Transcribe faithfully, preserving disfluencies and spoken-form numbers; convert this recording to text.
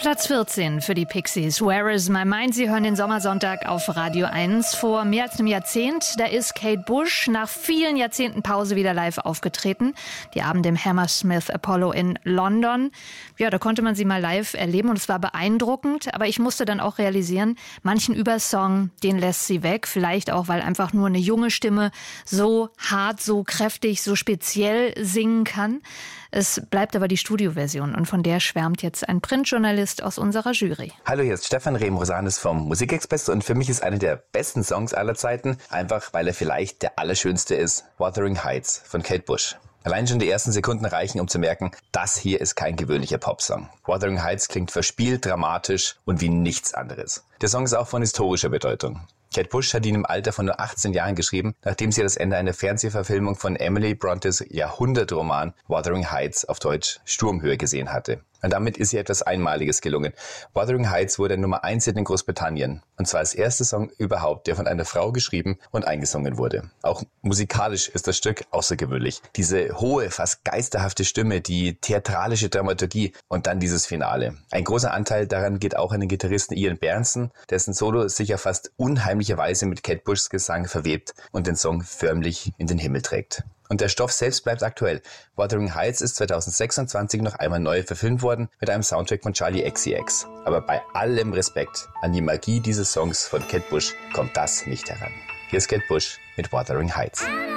Platz vierzehn für die Pixies. Where is my mind? Sie hören den Sommersonntag auf Radio eins. Vor mehr als einem Jahrzehnt, da ist Kate Bush nach vielen Jahrzehnten Pause wieder live aufgetreten. Die Abende im Hammersmith Apollo in London. Ja, da konnte man sie mal live erleben und es war beeindruckend. Aber ich musste dann auch realisieren, manchen Übersong, den lässt sie weg. Vielleicht auch, weil einfach nur eine junge Stimme so hart, so kräftig, so speziell singen kann. Es bleibt aber die Studioversion und von der schwärmt jetzt ein Printjournalist aus unserer Jury. Hallo, hier ist Stefan Rehm-Rosanes vom Musikexpress und für mich ist einer der besten Songs aller Zeiten, einfach weil er vielleicht der allerschönste ist, Wuthering Heights von Kate Bush. Allein schon die ersten Sekunden reichen, um zu merken, das hier ist kein gewöhnlicher Popsong. Wuthering Heights klingt verspielt, dramatisch und wie nichts anderes. Der Song ist auch von historischer Bedeutung. Kate Bush hat ihn im Alter von nur achtzehn Jahren geschrieben, nachdem sie das Ende einer Fernsehverfilmung von Emily Brontes Jahrhundertroman Wuthering Heights auf Deutsch Sturmhöhe gesehen hatte. Und damit ist ihr etwas Einmaliges gelungen. Wuthering Heights wurde Nummer eins in Großbritannien. Und zwar als erster Song überhaupt, der von einer Frau geschrieben und eingesungen wurde. Auch musikalisch ist das Stück außergewöhnlich. Diese hohe, fast geisterhafte Stimme, die theatralische Dramaturgie und dann dieses Finale. Ein großer Anteil daran geht auch an den Gitarristen Ian Berndson, dessen Solo sich ja fast unheimlicherweise mit Kate Bushs Gesang verwebt und den Song förmlich in den Himmel trägt. Und der Stoff selbst bleibt aktuell. Wuthering Heights ist zwanzig sechsundzwanzig noch einmal neu verfilmt worden mit einem Soundtrack von Charli X C X. Aber bei allem Respekt an die Magie dieses Songs von Kate Bush kommt das nicht heran. Hier ist Kate Bush mit Wuthering Heights.